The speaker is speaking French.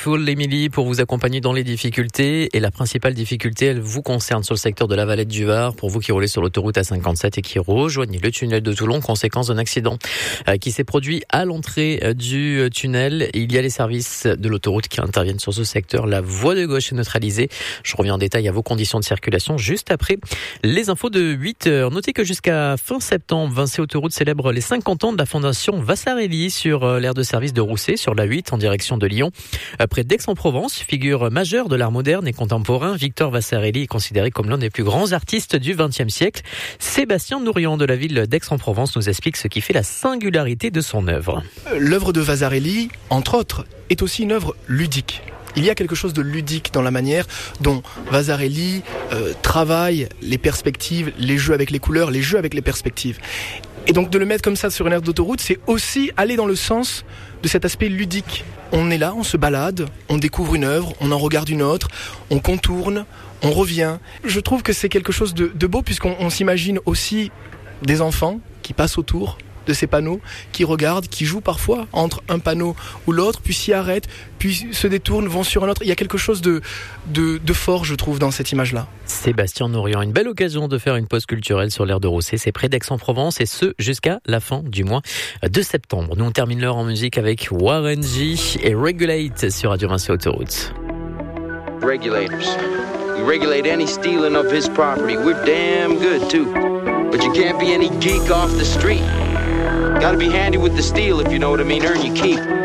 Beautiful, Émilie, pour vous accompagner dans les difficultés. Et la principale difficulté, elle vous concerne sur le secteur de la Valette du Var. Pour vous qui roulez sur l'autoroute A57 et qui rejoignez le tunnel de Toulon, conséquence d'un accident qui s'est produit à l'entrée du tunnel. Il y a les services de l'autoroute qui interviennent sur ce secteur. La voie de gauche est neutralisée. Je reviens en détail à vos conditions de circulation juste après les infos de 8 heures. Notez que jusqu'à fin septembre, Vinci Autoroute célèbre les 50 ans de la fondation Vasarely sur l'aire de service de Rousset, sur la 8 en direction de Lyon. Près d'Aix-en-Provence, figure majeure de l'art moderne et contemporain, Victor Vasarely est considéré comme l'un des plus grands artistes du XXe siècle. Sébastien Nourian de la ville d'Aix-en-Provence nous explique ce qui fait la singularité de son œuvre. L'œuvre de Vasarely, entre autres, est aussi une œuvre ludique. Il y a quelque chose de ludique dans la manière dont Vasarely travaille les perspectives, les jeux avec les couleurs, les jeux avec les perspectives. Et donc de le mettre comme ça sur une aire d'autoroute, c'est aussi aller dans le sens de cet aspect ludique. On est là, on se balade, on découvre une œuvre, on en regarde une autre, on contourne, on revient. Je trouve que c'est quelque chose de beau puisqu'on s'imagine aussi des enfants qui passent autour de ces panneaux, qui regardent, qui jouent parfois entre un panneau ou l'autre, puis s'y arrêtent, puis se détournent, vont sur un autre. Il y a quelque chose de fort, je trouve, dans cette image-là. Sébastien Nourian, une belle occasion de faire une pause culturelle sur l'aire de Rousset. C'est près d'Aix-en-Provence et ce, jusqu'à la fin du mois de septembre. Nous, on termine l'heure en musique avec Warren G et Regulate sur Radio Vinci Autoroute. Regulators. We regulate any stealing of his property. We're damn good, too. But you can't be any geek off the street. Gotta be handy with the steel, if you know what I mean, earn your keep.